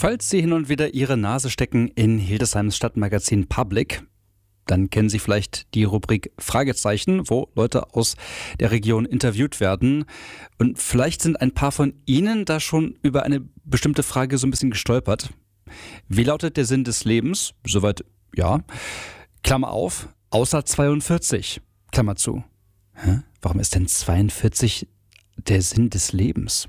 Falls Sie hin und wieder Ihre Nase stecken in Hildesheims Stadtmagazin Public, dann kennen Sie vielleicht die Rubrik Fragezeichen, wo Leute aus der Region interviewt werden. Und vielleicht sind ein paar von Ihnen da schon über eine bestimmte Frage so ein bisschen gestolpert. Wie lautet der Sinn des Lebens? Soweit ja. Klammer auf, außer 42. Klammer zu. Warum ist denn 42 der Sinn des Lebens?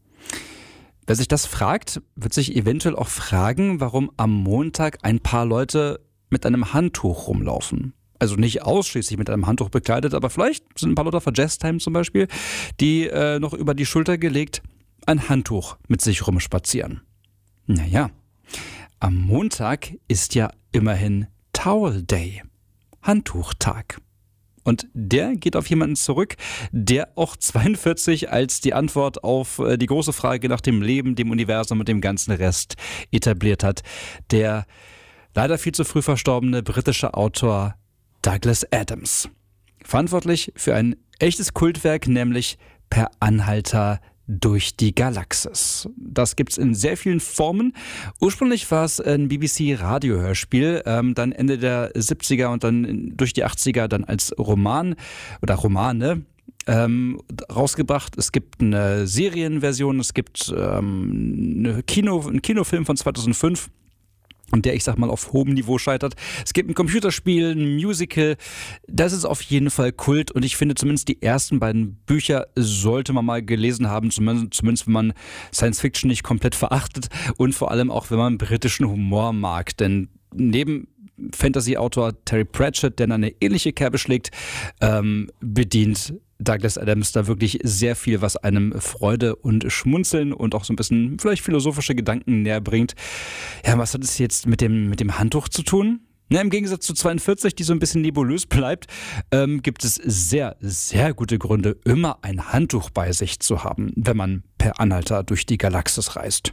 Wer sich das fragt, wird sich eventuell auch fragen, warum am Montag ein paar Leute mit einem Handtuch rumlaufen. Also nicht ausschließlich mit einem Handtuch bekleidet, aber vielleicht sind ein paar Leute auf der Jazztime zum Beispiel, die noch über die Schulter gelegt ein Handtuch mit sich rumspazieren. Naja, am Montag ist ja immerhin Towel Day, Handtuchtag. Und der geht auf jemanden zurück, der auch 42 als die Antwort auf die große Frage nach dem Leben, dem Universum und dem ganzen Rest etabliert hat. Der leider viel zu früh verstorbene britische Autor Douglas Adams. Verantwortlich für ein echtes Kultwerk, nämlich Per Anhalter durch die Galaxis. Das gibt's in sehr vielen Formen. Ursprünglich war es ein BBC-Radiohörspiel, dann Ende der 70er und dann durch die 80er dann als Roman oder Romane rausgebracht. Es gibt eine Serienversion, es gibt einen Kinofilm von 2005. Und der, ich sag mal, auf hohem Niveau scheitert. Es gibt ein Computerspiel, ein Musical. Das ist auf jeden Fall Kult. Und ich finde, zumindest die ersten beiden Bücher sollte man mal gelesen haben. Zumindest wenn man Science Fiction nicht komplett verachtet. Und vor allem auch, wenn man britischen Humor mag. Denn neben Fantasy-Autor Terry Pratchett, der eine ähnliche Kerbe schlägt, bedient Douglas Adams da wirklich sehr viel, was einem Freude und Schmunzeln und auch so ein bisschen vielleicht philosophische Gedanken näher bringt. Ja, was hat es jetzt mit dem Handtuch zu tun? Na, im Gegensatz zu 42, die so ein bisschen nebulös bleibt, gibt es sehr, sehr gute Gründe, immer ein Handtuch bei sich zu haben, wenn man per Anhalter durch die Galaxis reist.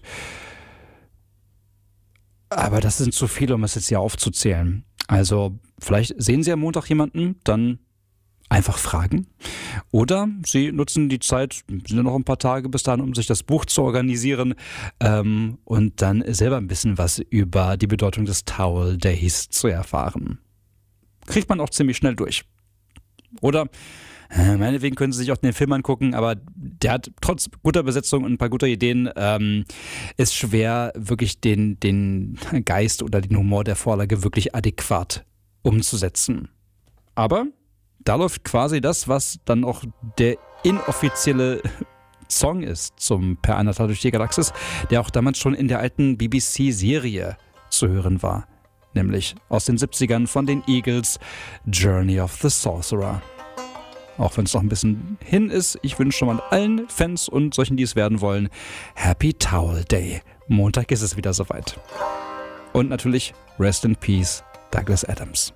Aber das sind zu viele, um es jetzt hier aufzuzählen. Also vielleicht sehen Sie am Montag jemanden, dann einfach fragen. Oder Sie nutzen die Zeit, sind ja noch ein paar Tage bis dahin, um sich das Buch zu organisieren und dann selber ein bisschen was über die Bedeutung des Towel Days zu erfahren. Kriegt man auch ziemlich schnell durch. Oder meinetwegen können Sie sich auch den Film angucken, aber der hat trotz guter Besetzung und ein paar guter Ideen, ist schwer, wirklich den Geist oder den Humor der Vorlage wirklich adäquat umzusetzen. Aber da läuft quasi das, was dann auch der inoffizielle Song ist zum Per Anhalter durch die Galaxis, der auch damals schon in der alten BBC-Serie zu hören war. Nämlich aus den 70ern von den Eagles, Journey of the Sorcerer. Auch wenn es noch ein bisschen hin ist, ich wünsche schon mal allen Fans und solchen, die es werden wollen, Happy Towel Day. Montag ist es wieder soweit. Und natürlich Rest in Peace, Douglas Adams.